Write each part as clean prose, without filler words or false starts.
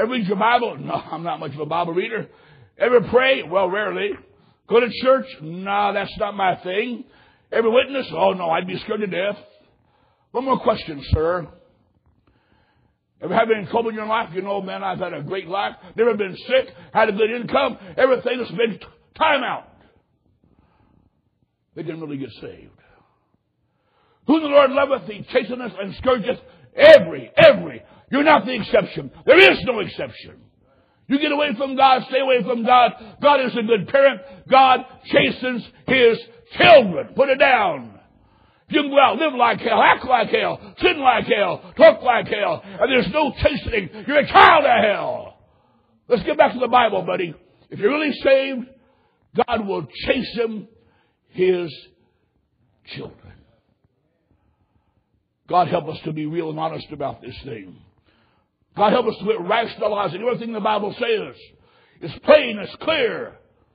Ever read your Bible? No, I'm not much of a Bible reader. Ever pray? Well, rarely. Go to church? No, that's not my thing. Ever witness? Oh, no, I'd be scared to death. One more question, sir. Ever had any trouble in your life? You know, man, I've had a great life. Never been sick. Had a good income. Everything has been time out. They didn't really get saved. Who the Lord loveth, he chasteneth and scourgeth every. You're not the exception. There is no exception. You get away from God, stay away from God. God is a good parent. God chastens his children. Put it down. You can go out, live like hell, act like hell, sin like hell, talk like hell, and there's no chastening. You're a child of hell. Let's get back to the Bible, buddy. If you're really saved, God will chasten his children. God help us to be real and honest about this thing. God help us to quit rationalizing everything the Bible says. It's plain, it's clear.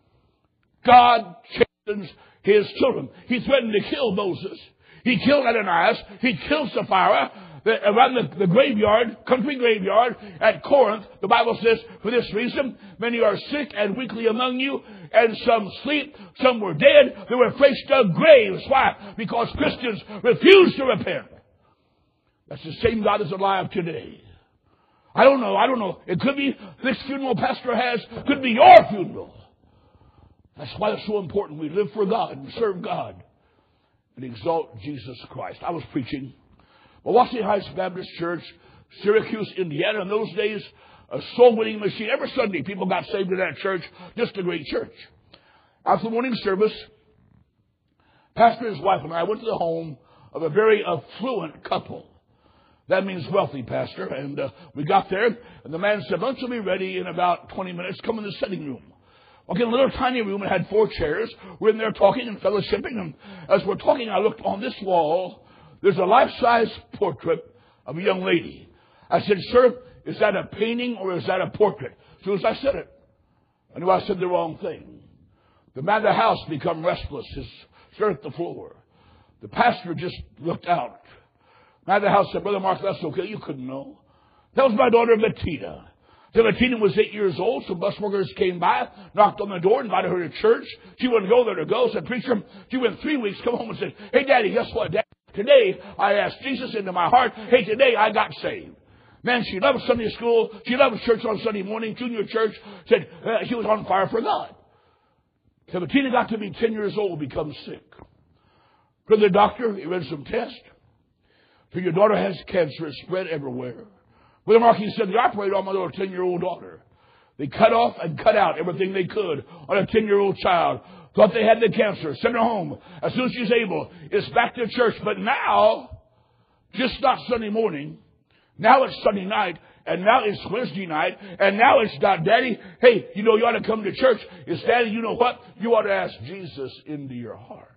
God chastens his children. He threatened to kill Moses. He killed Ananias. He killed Sapphira. Around the graveyard, country graveyard at Corinth, the Bible says, for this reason, many are sick and weakly among you, and some sleep, some were dead. They were faced to graves. Why? Because Christians refuse to repent. That's the same God is alive today. I don't know. It could be this funeral pastor has, could be your funeral. That's why it's so important we live for God and serve God and exalt Jesus Christ. I was preaching Milwaukee Heights Baptist Church, Syracuse, Indiana. In those days, a soul-winning machine. Every Sunday, people got saved in that church. Just a great church. After the morning service, Pastor and his wife and I went to the home of a very affluent couple. That means wealthy, Pastor. And we got there, and the man said, lunch will be ready in about 20 minutes. Come in the sitting room. Okay, a little tiny room. It had 4 chairs. We're in there talking and fellowshipping. And as we're talking, I looked on this wall. There's a life-size portrait of a young lady. I said, sir, is that a painting or is that a portrait? As soon as I said it, I knew I said the wrong thing. The man of the house became restless. His stared at the floor. The pastor just looked out. The man of the house said, Brother Mark, that's okay. You couldn't know. That was my daughter, Bettina. So Bettina was 8 years old. Some bus workers came by, knocked on the door, invited her to church. She wouldn't go there to go. Said, preacher, she went 3 weeks, come home and said, hey, Daddy, guess what, Daddy? Today, I asked Jesus into my heart. Hey, today I got saved. Man, she loved Sunday school. She loved church on Sunday morning, junior church. Said she was on fire for God. So Bettina got to be 10 years old, become sick. Go to the doctor. He ran some tests. So your daughter has cancer. It's spread everywhere. Brother Mark, he said, they operated on my little 10-year-old daughter. They cut off and cut out everything they could on a 10-year-old child. Thought they had the cancer. Sent her home. As soon as she's able, it's back to church. But now, just not Sunday morning. Now it's Sunday night. And now it's Wednesday night. And now it's not, Daddy, hey, you know you ought to come to church. It's, Daddy, you know what? You ought to ask Jesus into your heart.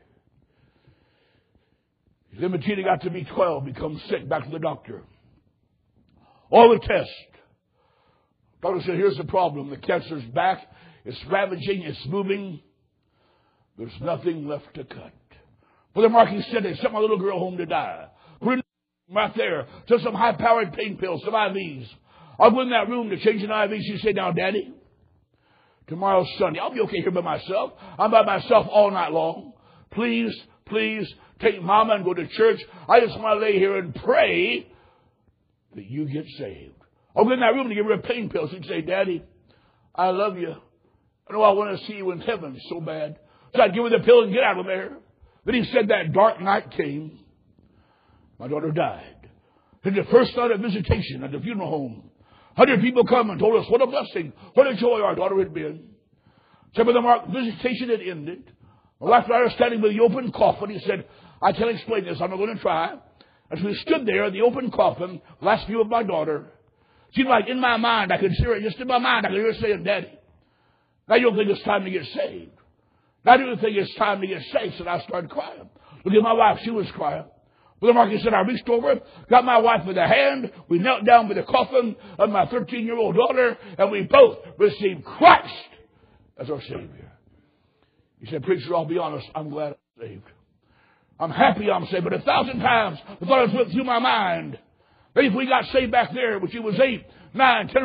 Then Bettina got to be 12, become sick, back to the doctor. All the tests. Doctor said, here's the problem. The cancer's back. It's ravaging. It's moving. There's nothing left to cut. Brother Marky said they sent my little girl home to die. We're in right there. Took some high-powered pain pills, some IVs. I'll go in that room to change an IV. She said, now, Daddy, tomorrow's Sunday. I'll be okay here by myself. I'm by myself all night long. Please, take Mama and go to church. I just want to lay here and pray that you get saved. I'll go in that room to give her a pain pill. She'd say, Daddy, I love you. I know I want to see you in heaven so bad. So I'd give her the pill and get out of there. Then he said that dark night came. My daughter died. And the first night of visitation at the funeral home, 100 people come and told us what a blessing, what a joy our daughter had been. So Brother Mark, visitation had ended. My wife and I were standing with the open coffin. He said, I can't explain this. I'm not going to try. As we stood there in the open coffin, last view of my daughter, seemed like in my mind, I could hear it, just in my mind, I could hear her saying, Daddy, now you don't think it's time to get saved. Now you don't think it's time to get saved. So I started crying. Look at my wife. She was crying. Brother Marcus said, I reached over, got my wife with a hand. We knelt down by the coffin of my 13-year-old daughter, and we both received Christ as our Savior. He said, preacher, I'll be honest, I'm glad I'm saved. I'm happy I'm saved, but 1,000 times the thought has went through my mind. Maybe if we got saved back there when she was 8, 9, 10,